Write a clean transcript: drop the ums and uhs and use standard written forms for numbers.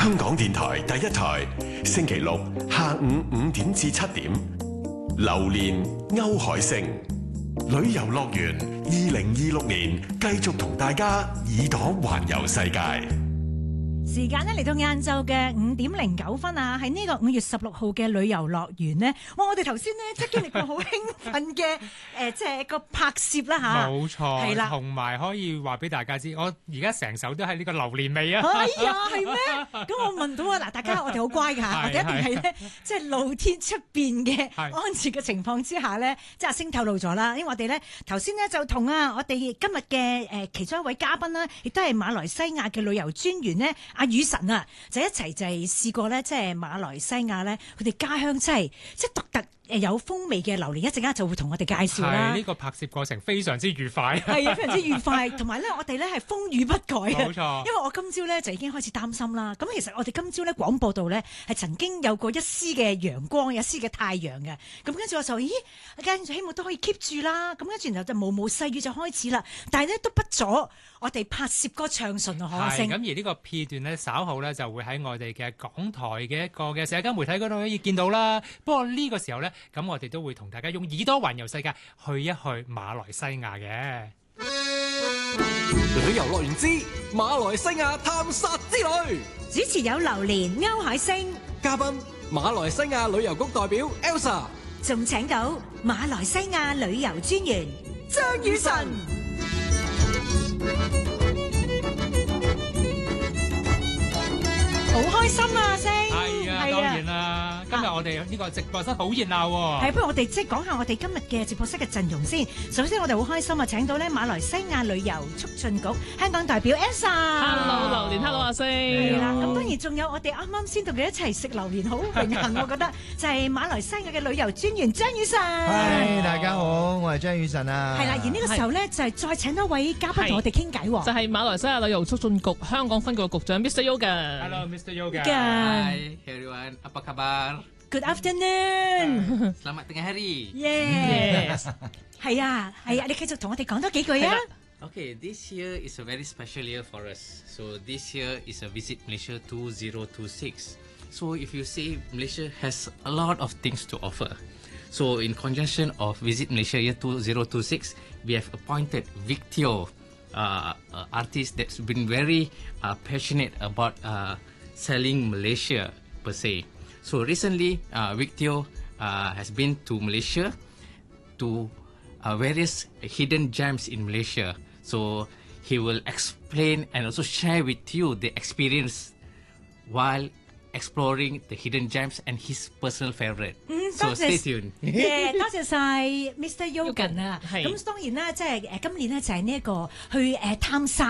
香港電台第一台，星期六下午5點至7點，榴蓮歐海星旅遊樂園2026年繼續同大家耳朵環遊世界。 時間咧嚟到晏晝嘅5點09分啊！喺呢個5月16號嘅旅遊樂園呢，哇！我哋頭先呢，即係經歷過好興奮嘅即係個拍攝啦吓， 冇錯， 係啦， 同埋可以話俾大家知，我而家成手都係呢個榴蓮味啊！ 哎呀，係咩？咁我問到啊，嗱，大家我哋好乖㗎嚇，我哋一定係咧，即係露天出邊嘅安全嘅情況之下咧，即係阿星透露咗啦。因為我哋咧頭先咧就同我哋今日嘅其中一位嘉賓啦，亦都係馬來西亞嘅旅遊專員呢。阿雨神啊，就一齊就係試過咧，即係馬來西亞咧，佢哋家鄉即係獨特有風味嘅榴蓮，一陣間就會同我哋介紹啦。 呢個拍攝過程非常之愉快， 係啊，非常之愉快。同埋咧，我哋咧係風雨不改啊。 冇錯，因為我今朝咧就已經開始擔心啦。咁其實我哋今朝咧廣播道咧係曾經有過一絲嘅陽光，一絲嘅太陽嘅。咁跟住我就跟住希望都可以 keep 住啦。咁跟住然後就毛毛細雨就開始啦。但係咧都不阻我哋拍攝個暢順啊，可惜。 咁而呢個片段咧稍後咧就會喺我哋嘅港台嘅一個嘅社交媒體嗰度可以見到啦。不過呢個時候咧，咁我哋都會同大家用耳朵環遊世界去一去馬來西亞嘅旅遊樂園之馬來西亞探索之旅。 主持有榴蓮歐海星， 嘉賓馬來西亞旅遊局代表 Elsa， 仲請到馬來西亞旅遊專員張雨晨。好開心啊，星！ 係啊，當然啦。今日我哋呢個直播室好熱鬧喎。 係，不如我哋即係講下我哋今日嘅直播室嘅陣容先。首先我哋好開心啊，請到咧馬來西亞旅遊促進局香港代表 Elsa。Hello， 榴蓮 ，Hello 阿星。 係啦，咁當然仲有我哋啱啱先同佢一齊食榴蓮，好榮幸我覺得就係馬來西亞嘅旅遊專員張雨晨。 係，大家好，我係張雨晨啊。 係啦，而呢個時候咧就係再請多位嘉賓同我哋傾偈喎。 就係馬來西亞旅遊促進局香港分局局長 Mr. Yoga。 Hello，Mr. Yoga。 Hi everyone, apa kabar? Good afternoon. Selamat tengah hari. Yes. 係啊，你繼續同我哋講多幾句啊。 Okay, this year is a very special year for us. So this year is a Visit Malaysia 2026. So if you say Malaysia has a lot of things to offer. So in conjunction of Visit Malaysia year 2026, we have appointed Victio, artist that's been very passionate about selling Malaysia per se. So recently, Victio has been to Malaysia to various hidden gems in Malaysia. So he will explain and also share with you the experience while exploring the hidden gems and his personal favorite. So stay tuned. 多謝晒 Mr. Yogan 啊。咁當然啦，即係今年咧就係呢一個去探索